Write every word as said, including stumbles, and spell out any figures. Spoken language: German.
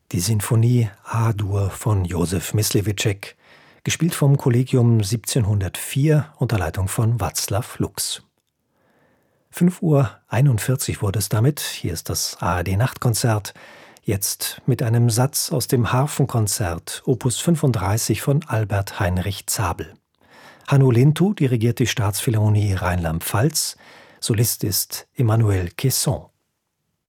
Die Sinfonie A-Dur von Josef Myslewitschek, gespielt vom Kollegium siebzehnhundertvier unter Leitung von Václav Lux. fünf Uhr einundvierzig wurde es damit. Hier ist das A R D-Nachtkonzert. Jetzt mit einem Satz aus dem Harfenkonzert, Opus fünfunddreißig von Albert Heinrich Zabel. Hanno Lintu dirigiert die Staatsphilharmonie Rheinland-Pfalz. Solist ist Emmanuel Quesson.